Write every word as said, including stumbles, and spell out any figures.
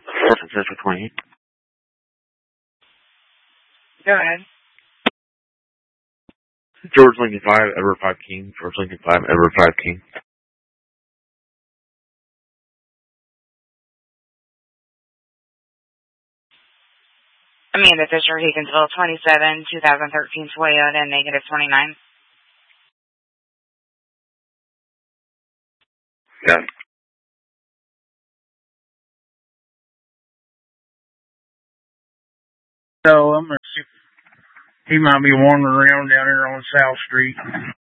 Central twenty-eight. Go ahead. George Lincoln five, Edward five King. George Lincoln five, Edward five King. Amanda Fisher, Higginsville, twenty-seven, two thousand thirteen Toyota, negative twenty-nine. Yeah. So I'm gonna see if he might be wandering around down here on South Street.